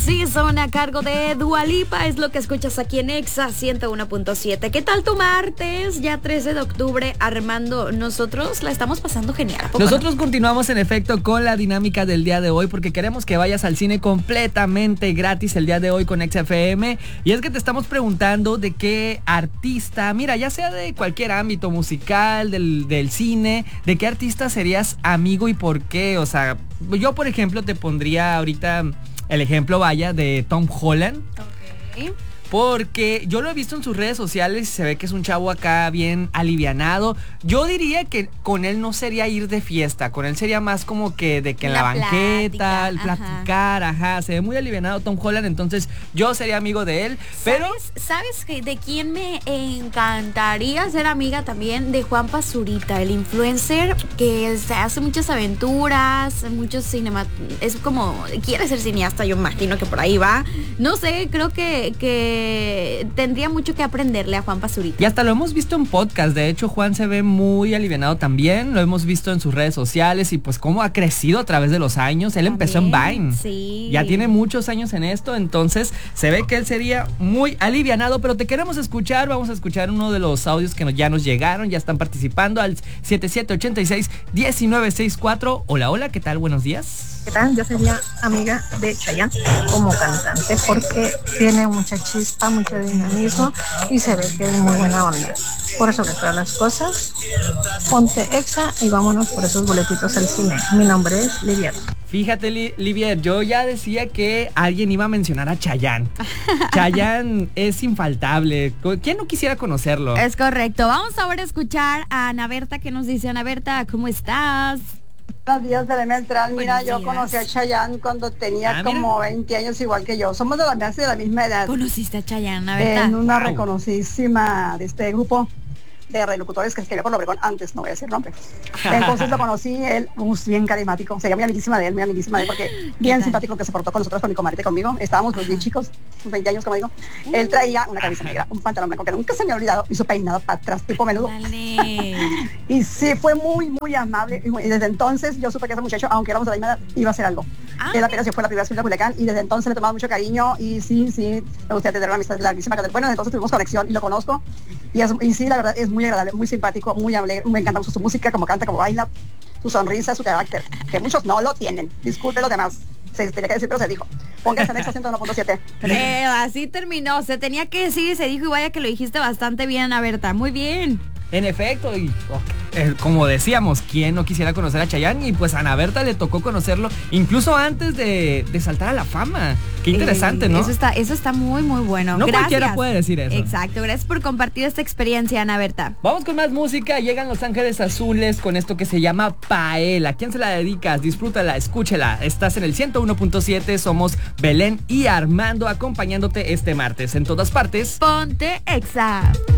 Season a cargo de Dua Lipa, es lo que escuchas aquí en Exa 101.7. ¿Qué tal tu martes? Ya 13 de octubre, Armando, nosotros la estamos pasando genial. Nosotros continuamos en efecto con la dinámica del día de hoy porque queremos que vayas al cine completamente gratis el día de hoy con Exa FM. Y es que te estamos preguntando de qué artista, mira, ya sea de cualquier ámbito musical, del cine, de qué artista serías amigo y por qué. O sea, yo por ejemplo te pondría ahorita el ejemplo, vaya, de Tom Holland. Ok. Porque yo lo he visto en sus redes sociales y se ve que es un chavo acá bien alivianado. Yo diría que con él no sería ir de fiesta, con él sería más como que de que en la banqueta, el platicar, ajá. Se ve muy alivianado Tom Holland, entonces yo sería amigo de él. Pero ¿Sabes de quién me encantaría ser amiga también? De Juan Pazurita, el influencer que hace muchas aventuras, es como, quiere ser cineasta, yo imagino que por ahí va. No sé, creo que tendría mucho que aprenderle a Juan Pazurita. Y hasta lo hemos visto en podcast. De hecho, Juan se ve muy alivianado también. Lo hemos visto en sus redes sociales y pues cómo ha crecido a través de los años. Él empezó en Vine. Sí. Ya tiene muchos años en esto, entonces se ve que él sería muy alivianado, pero te queremos escuchar. Vamos a escuchar uno de los audios que ya nos llegaron. Ya están participando al 7786-1964. Hola, hola, ¿qué tal? Buenos días. ¿Qué tal? Yo sería amiga de Chayanne como cantante porque tiene mucha chispa, mucho dinamismo y se ve que es muy buena onda. Por eso que todas las cosas, ponte Exa y vámonos por esos boletitos al cine. Mi nombre es Livier. Fíjate, Livier, yo ya decía que alguien iba a mencionar a Chayanne. Chayanne es infaltable. ¿Quién no quisiera conocerlo? Es correcto. Vamos ahora a escuchar a Ana Berta. ¿Qué nos dice Ana Berta? ¿Cómo estás? Buenos días, Belén Beltrán. Mira, Buenos días. yo conocí a Chayanne cuando tenía como 20 años igual que yo. Somos de la misma edad. ¿Conociste a Chayanne, Ana Berta? En una reconocidísima de este grupo de relocutores que escribía por Obregón antes, no voy a decir nombre. Entonces lo conocí, él bien carismático, sería muy amiguísima de él, porque bien simpático que se portó con nosotros, con mi comadre, conmigo. Estábamos pues bien chicos, 20 años como digo. Él traía una camisa negra, un pantalón blanco que nunca se me ha olvidado y su peinado para atrás, tipo menudo. Dale. Y sí, fue muy, muy amable. Y desde entonces yo supe que ese muchacho, aunque éramos de la misma edad, iba a hacer algo. Él apenas se fue la primera vez a Culiacán y desde entonces le tomaba mucho cariño y sí, me gustaría tener una amistad larguísima. Bueno, entonces tuvimos conexión y lo conozco. Y sí, la verdad, es muy agradable, muy simpático, muy alegre. Me encanta mucho su música, como canta, como baila, su sonrisa, su carácter, que muchos no lo tienen. Disculpe los demás. Se tenía que decir, pero se dijo. Póngase en Exa 101.7. Así terminó. Se tenía que decir y se dijo, y vaya que lo dijiste bastante bien, Ana Berta. Muy bien. En efecto, y como decíamos, ¿quién no quisiera conocer a Chayanne? Y pues a Ana Berta le tocó conocerlo incluso antes de saltar a la fama. Qué interesante, ¿no? Eso está muy, muy bueno. No Gracias. Cualquiera puede decir eso. Exacto, gracias por compartir esta experiencia, Ana Berta. Vamos con más música. Llegan Los Ángeles Azules con esto que se llama Paela. ¿A quién se la dedicas? Disfrútala, escúchela. Estás en el 101.7. Somos Belén y Armando acompañándote este martes. En todas partes. Ponte Exa.